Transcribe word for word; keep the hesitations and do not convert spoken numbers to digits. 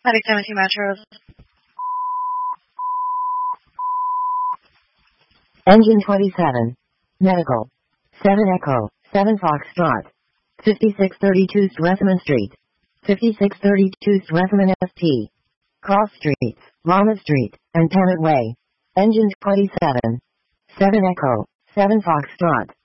Medic seventeen Metros. Engine twenty-seven. Medical. seven Echo. seven Foxtrot. fifty-six thirty-two Stresemann Street. fifty-six thirty-two Stresemann S T. Cross Streets, Lama Street, and Pennant Way. Engine twenty-seven. seven Echo. seven Foxtrot.